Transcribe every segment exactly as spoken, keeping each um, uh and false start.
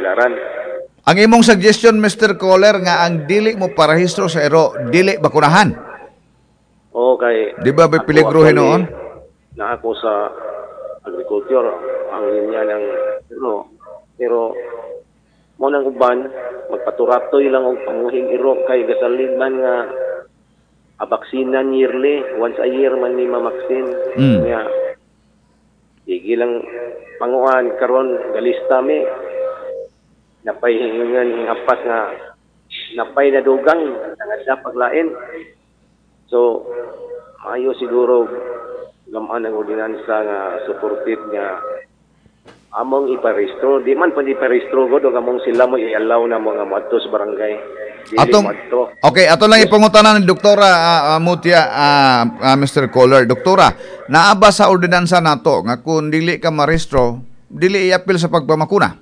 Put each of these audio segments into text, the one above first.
kapailaran. Ang imong suggestion, Mister Caller, nga ang dili mo parehistro sa iro, dili bakunahan. O kay Di ba may peligro noon? Na ako sa agriculture, ang linya ng pero, pero mo nang uban, magpaturatoy lang og panguhing iro kay gasalin man nga a baksinan yearly, once a year man ni mamaksin. Mm. Nga, igi lang panguan karon galista mi napay hingan apas nga napay na dugang nga paglain. So maayo siguro gamaan ang ordinansa nga supportive nga among iparehistro. Di man pa iparehistro god og among sila mo i-allow na mga moadto sa barangay. Dili Atong, moadto. okay, ato lang ipangutanan ni Doktora uh, uh, Mutia, uh, uh, Mister Caller. Doktora, naaba sa ordinansa nato nga kung dili ka marehistro, dili i-appeal sa pagpamakuna.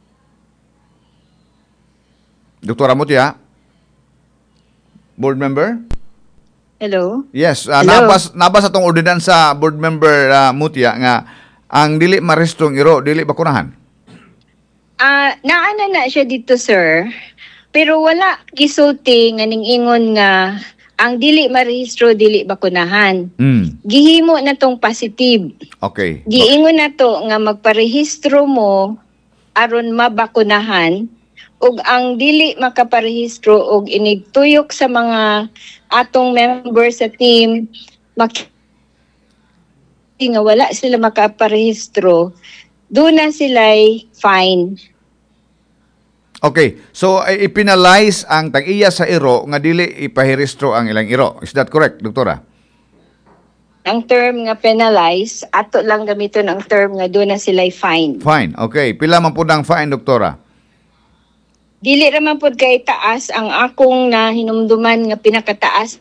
Doktora Mutia? Board member? Hello? Yes, uh, Hello? nabas nabas atong ordinansa, board member uh, Mutia, nga ang dili marehistrong iro dili bakunahan. Ah, uh, naana na siya dito, sir. Pero wala gisulti nga ning-ingon nga ang dili marehistro dili bakunahan. Mm. Gihimo na tong positive. Okay. Giingon na to nga magparehistro mo aron mabakunahan ug ang dili makaparehistro og inigtuyok sa mga atong members sa team mak nga wala sila makaparehistro, doon na sila'y fine. Okay, so ay ipinalize ang tag-iya sa iro nga dili ipahiristro ang ilang iro. Is that correct, Doktora? Ang term nga penalize, ato lang gamiton ang term nga doon na sila'y fine. Fine, okay. Pila man po ang fine, Doktora? Dili raman po kay taas ang akong na hinumduman nga pinakataas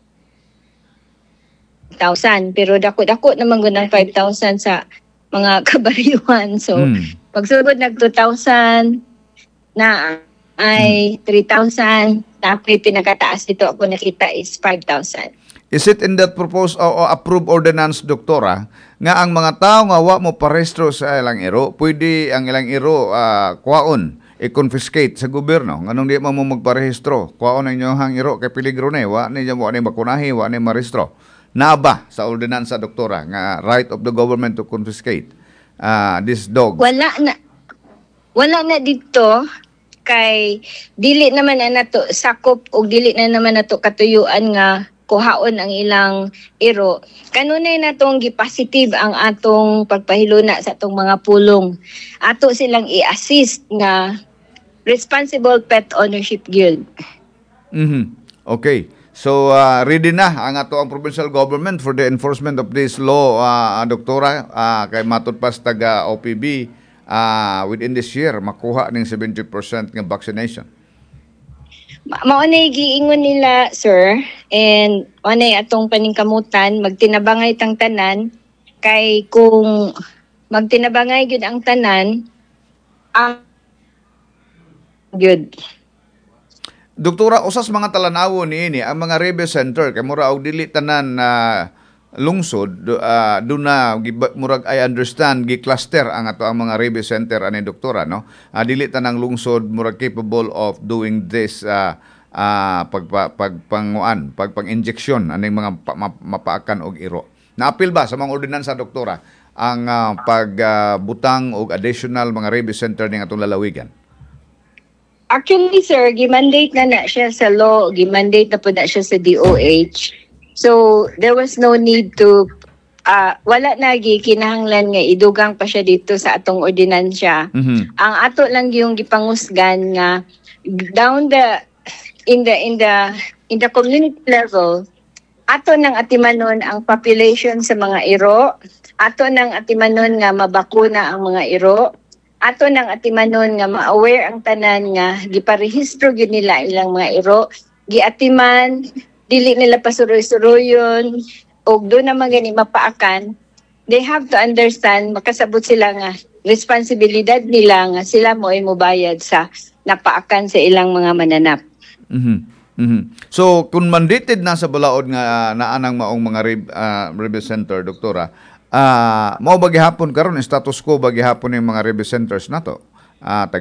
thousand, pero dako-dako naman gunang five thousand sa mga kabaryuhan. So, Mm. pagsugod nag two thousand na ay three thousand, tapos pinakataas dito ako nakita is five thousand. Is it in that proposed o, o approved ordinance, Doktora, nga ang mga tao nga wa mo parehistro sa ilang iro, pwede ang ilang iro uh, kuhaon, i-confiscate sa gobyerno? Nganong di mo mo magparehistro? Kuhaon ang inyong iro kay peligro na, wa niya mo ani makunahi, wa ni marehistro. Naba sa ordinansa, Doktora, nga right of the government to confiscate uh, this dog? Wala na, wala na dito kay dili naman na nato sakop o dili na naman nato katuyuan nga kuhaon ang ilang iro. Kanunay na tong gi-positive ang atong pagpahiluna sa atong mga pulong. Ato silang i-assist nga Responsible Pet Ownership Guild. Mm-hmm. Okay. So, uh, ready na ang ato ang provincial government for the enforcement of this law, uh, Doktora, uh, kay matod pas taga O P B uh, within this year, makuha ng seventy percent ng vaccination. Ma- Maunay giingon nila, sir, and maunay atong paningkamutan, magtinabangay tang tanan, kay kung magtinabangay gyud ang tanan, ang good. Doktora, usas mga talanawo niini ang mga Rebe Center kay mura og dili tanan na uh, lungsod uh, do na murag I understand gi-cluster ang ato ang mga Rebe Center ani Doktora, no? Uh, dili tanang lungsod murag capable of doing this uh, uh, pagpa, pagpanguan, pagpang-injection aning mga pa, mapaakan og iro. Naapil ba sa mga ordinansa, Doktora, ang uh, pagbutang uh, og additional mga Rebe Center ning atong lalawigan? Actually, sir, gimandate na na siya sa law, gimandate na po na siya sa D O H. So, there was no need to, uh, wala na kinahanglan nga idugang pa siya dito sa atong ordinansya. Mm-hmm. Ang ato lang yung gipangusgan nga down the, in the, in the, in the community level, ato nang atimanon ang population sa mga iro, ato nang atimanon nga mabakuna ang mga iro, ato nang atimanon nga ma-aware ang tanan nga giparehistro gyud nila ilang mga iro, giatiman, dili nila pasuroy-suroyon og do na magani mapaakan. They have to understand, makasabot sila nga responsibilidad nila nga sila mo ay mobayad sa napaakan sa ilang mga mananap. Mhm. Mhm. So kung mandated na sa balaod nga uh, naanang maong mga rib, uh, Rebe Center, Doktora, Ah, uh, mao bagihapon karon status quo bagihapon ng mga Rebe Centers nato. Ah, uh,